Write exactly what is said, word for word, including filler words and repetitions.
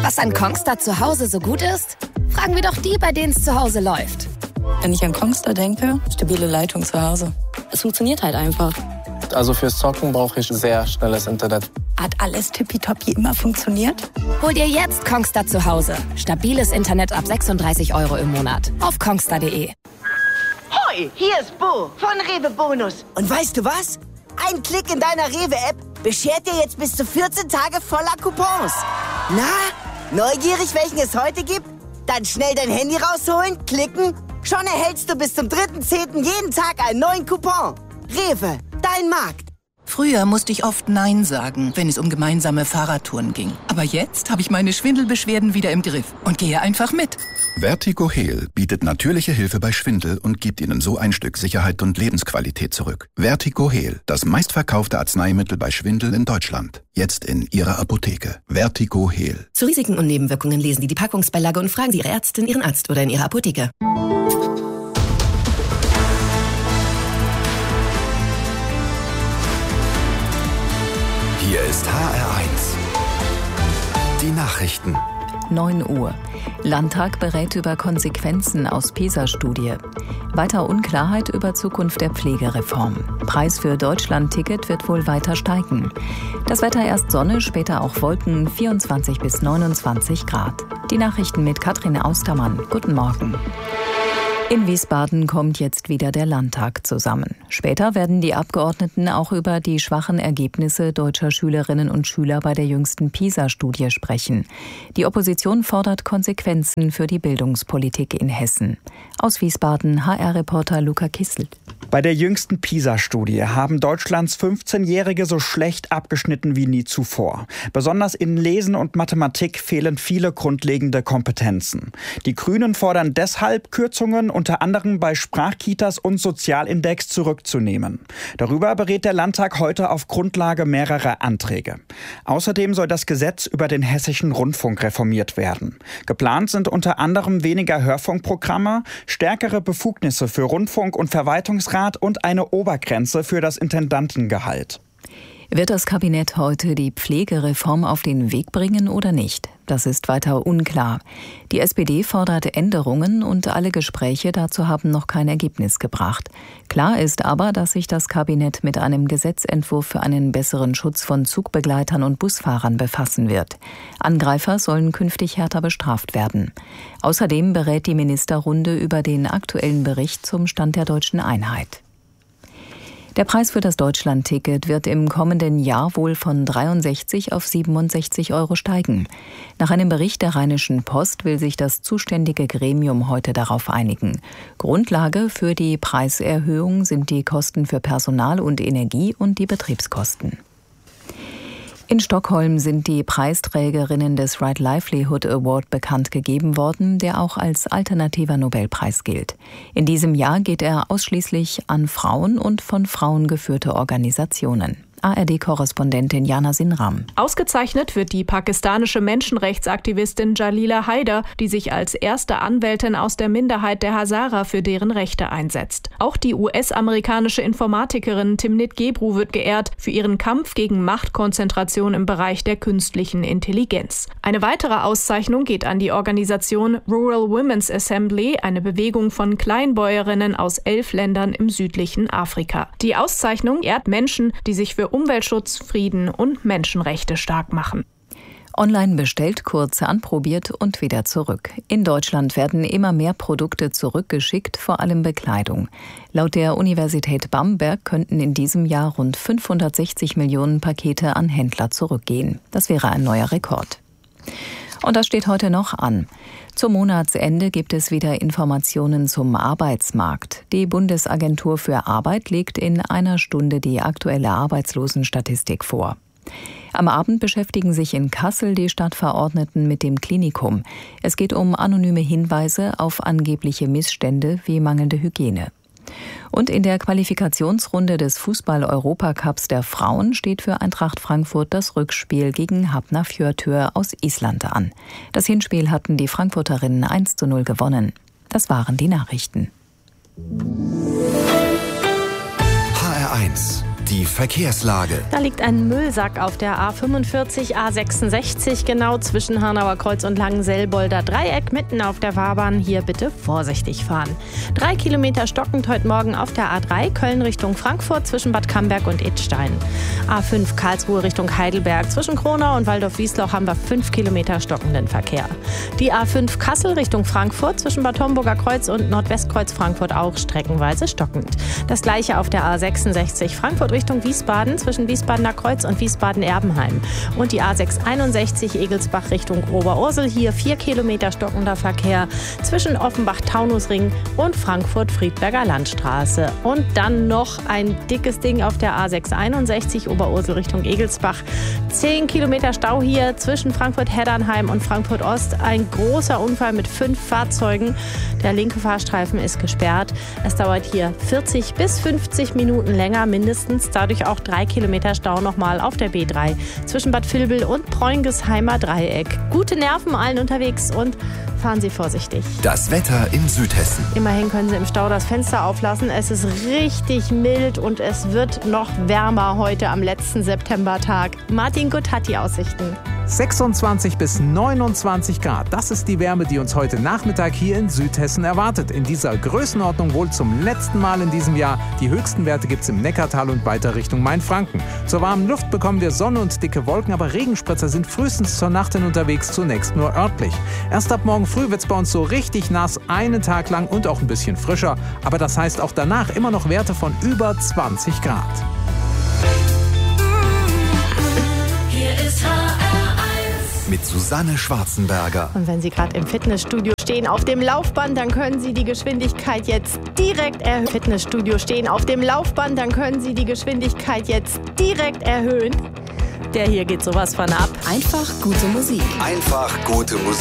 Was an Kongstar zu Hause so gut ist? Fragen wir doch die, bei denen es zu Hause läuft. Wenn ich an Kongstar denke, stabile Leitung zu Hause. Es funktioniert halt einfach. Also fürs Zocken brauche ich sehr schnelles Internet. Hat alles tippitoppi immer funktioniert? Hol dir jetzt Kongstar zu Hause. Stabiles Internet ab sechsunddreißig Euro im Monat. Auf kongstar punkt de. Hoi, hier ist Bo von Rewe Bonus. Und weißt du was? Ein Klick in deiner Rewe-App beschert dir jetzt bis zu vierzehn Tage voller Coupons. Na, neugierig, welchen es heute gibt? Dann schnell dein Handy rausholen, klicken. Schon erhältst du bis zum dritten zehnten jeden Tag einen neuen Coupon. Rewe, dein Markt. Früher musste ich oft Nein sagen, wenn es um gemeinsame Fahrradtouren ging. Aber jetzt habe ich meine Schwindelbeschwerden wieder im Griff und gehe einfach mit. Vertigo Heal bietet natürliche Hilfe bei Schwindel und gibt Ihnen so ein Stück Sicherheit und Lebensqualität zurück. Vertigo Heal, das meistverkaufte Arzneimittel bei Schwindel in Deutschland. Jetzt in Ihrer Apotheke. Vertigo Heal. Zu Risiken und Nebenwirkungen lesen Sie die Packungsbeilage und fragen Sie Ihre Ärztin, Ihren Arzt oder in Ihrer Apotheke. Hier ist H R eins. Die Nachrichten. neun Uhr. Landtag berät über Konsequenzen aus PISA-Studie. Weiter Unklarheit über Zukunft der Pflegereform. Preis für Deutschland-Ticket wird wohl weiter steigen. Das Wetter erst Sonne, später auch Wolken, vierundzwanzig bis neunundzwanzig Grad. Die Nachrichten mit Katrin Austermann. Guten Morgen. In Wiesbaden kommt jetzt wieder der Landtag zusammen. Später werden die Abgeordneten auch über die schwachen Ergebnisse deutscher Schülerinnen und Schüler bei der jüngsten PISA-Studie sprechen. Die Opposition fordert Konsequenzen für die Bildungspolitik in Hessen. Aus Wiesbaden H R-Reporter Luca Kissel. Bei der jüngsten PISA-Studie haben Deutschlands fünfzehnjährige so schlecht abgeschnitten wie nie zuvor. Besonders in Lesen und Mathematik fehlen viele grundlegende Kompetenzen. Die Grünen fordern deshalb, Kürzungen unter anderem bei Sprachkitas und Sozialindex zurückzunehmen. Darüber berät der Landtag heute auf Grundlage mehrerer Anträge. Außerdem soll das Gesetz über den Hessischen Rundfunk reformiert werden. Geplant sind unter anderem weniger Hörfunkprogramme, stärkere Befugnisse für Rundfunk- und Verwaltungsrat und eine Obergrenze für das Intendantengehalt. Wird das Kabinett heute die Pflegereform auf den Weg bringen oder nicht? Das ist weiter unklar. Die S P D fordert Änderungen und alle Gespräche dazu haben noch kein Ergebnis gebracht. Klar ist aber, dass sich das Kabinett mit einem Gesetzentwurf für einen besseren Schutz von Zugbegleitern und Busfahrern befassen wird. Angreifer sollen künftig härter bestraft werden. Außerdem berät die Ministerrunde über den aktuellen Bericht zum Stand der deutschen Einheit. Der Preis für das Deutschland-Ticket wird im kommenden Jahr wohl von dreiundsechzig auf siebenundsechzig Euro steigen. Nach einem Bericht der Rheinischen Post will sich das zuständige Gremium heute darauf einigen. Grundlage für die Preiserhöhung sind die Kosten für Personal und Energie und die Betriebskosten. In Stockholm sind die Preisträgerinnen des Right Livelihood Award bekannt gegeben worden, der auch als alternativer Nobelpreis gilt. In diesem Jahr geht er ausschließlich an Frauen und von Frauen geführte Organisationen. A R D-Korrespondentin Jana Sinram. Ausgezeichnet wird die pakistanische Menschenrechtsaktivistin Jalila Haider, die sich als erste Anwältin aus der Minderheit der Hazara für deren Rechte einsetzt. Auch die U S-amerikanische Informatikerin Timnit Gebru wird geehrt für ihren Kampf gegen Machtkonzentration im Bereich der künstlichen Intelligenz. Eine weitere Auszeichnung geht an die Organisation Rural Women's Assembly, eine Bewegung von Kleinbäuerinnen aus elf Ländern im südlichen Afrika. Die Auszeichnung ehrt Menschen, die sich für Umweltschutz, Frieden und Menschenrechte stark machen. Online bestellt, kurz anprobiert und wieder zurück. In Deutschland werden immer mehr Produkte zurückgeschickt, vor allem Bekleidung. Laut der Universität Bamberg könnten in diesem Jahr rund fünfhundertsechzig Millionen Pakete an Händler zurückgehen. Das wäre ein neuer Rekord. Und das steht heute noch an. Zum Monatsende gibt es wieder Informationen zum Arbeitsmarkt. Die Bundesagentur für Arbeit legt in einer Stunde die aktuelle Arbeitslosenstatistik vor. Am Abend beschäftigen sich in Kassel die Stadtverordneten mit dem Klinikum. Es geht um anonyme Hinweise auf angebliche Missstände wie mangelnde Hygiene. Und in der Qualifikationsrunde des Fußball-Europacups der Frauen steht für Eintracht Frankfurt das Rückspiel gegen Hafnarfjörður aus Island an. Das Hinspiel hatten die Frankfurterinnen eins zu null gewonnen. Das waren die Nachrichten. H R eins Die Verkehrslage. Da liegt ein Müllsack auf der A fünfundvierzig, A sechsundsechzig, genau zwischen Hanauer Kreuz und Langenselbolder Dreieck, mitten auf der Fahrbahn. Hier bitte vorsichtig fahren. Drei Kilometer stockend heute Morgen auf der A drei, Köln Richtung Frankfurt zwischen Bad Camberg und Idstein. A fünf, Karlsruhe Richtung Heidelberg. Zwischen Kronau und Waldorf-Wiesloch haben wir fünf Kilometer stockenden Verkehr. Die A fünf Kassel Richtung Frankfurt zwischen Bad Homburger Kreuz und Nordwestkreuz Frankfurt auch streckenweise stockend. Das gleiche auf der A sechsundsechzig Frankfurt Richtung Wiesbaden zwischen Wiesbadener Kreuz und Wiesbaden-Erbenheim. Und die A sechshunderteinundsechzig Egelsbach Richtung Oberursel. Hier vier Kilometer stockender Verkehr zwischen Offenbach-Taunusring und Frankfurt-Friedberger Landstraße. Und dann noch ein dickes Ding auf der A sechshunderteinundsechzig Oberursel Richtung Egelsbach. Zehn Kilometer Stau hier zwischen Frankfurt-Heddernheim und Frankfurt-Ost. Ein großer Unfall mit fünf Fahrzeugen. Der linke Fahrstreifen ist gesperrt. Es dauert hier vierzig bis fünfzig Minuten länger mindestens. Dadurch auch drei Kilometer Stau nochmal auf der B drei zwischen Bad Vilbel und Preungesheimer Dreieck. Gute Nerven allen unterwegs und fahren Sie vorsichtig. Das Wetter in Südhessen. Immerhin können Sie im Stau das Fenster auflassen. Es ist richtig mild und es wird noch wärmer heute am letzten Septembertag. Martin Gutt hat die Aussichten. sechsundzwanzig bis neunundzwanzig Grad. Das ist die Wärme, die uns heute Nachmittag hier in Südhessen erwartet. In dieser Größenordnung wohl zum letzten Mal in diesem Jahr. Die höchsten Werte gibt es im Neckartal und weiter Richtung Mainfranken. Zur warmen Luft bekommen wir Sonne und dicke Wolken, aber Regenspritzer sind frühestens zur Nacht hin unterwegs, zunächst nur örtlich. Erst ab morgen früh wird es bei uns so richtig nass, einen Tag lang und auch ein bisschen frischer. Aber das heißt auch danach immer noch Werte von über zwanzig Grad. Hier ist H R eins. Mit Susanne Schwarzenberger. Und wenn Sie gerade im Fitnessstudio stehen auf dem Laufband, dann können Sie die Geschwindigkeit jetzt direkt erhöhen. Fitnessstudio stehen auf dem Laufband, dann können Sie die Geschwindigkeit jetzt direkt erhöhen. Der hier geht sowas von ab. Einfach gute Musik. Einfach gute Musik.